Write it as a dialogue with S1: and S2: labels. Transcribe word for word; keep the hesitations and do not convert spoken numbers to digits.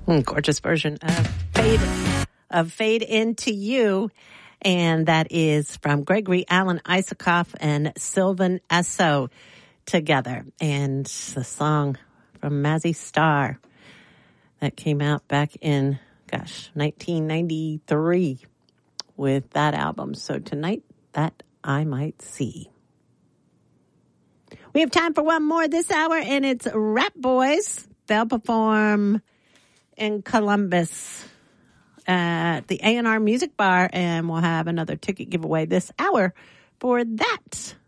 S1: Gorgeous version of Fade, of Fade Into You. And that is from Gregory Alan Isakov and Sylvan Esso together. And the song from Mazzy Star that came out back in, gosh, nineteen ninety-three with that album. So tonight, That I Might See. We have time for one more this hour, and it's Rap Boys. They'll perform in Columbus at the A and R Music Bar, and we'll have another ticket giveaway this hour for that.